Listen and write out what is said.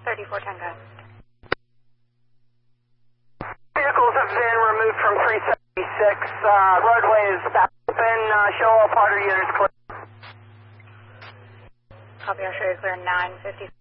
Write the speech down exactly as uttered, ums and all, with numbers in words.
thirty-four Tango. Vehicles have been removed from three seventy-six. Uh, roadway is back open. Uh, show all Potter units clear. Copy, I'll show you clear nine fifty.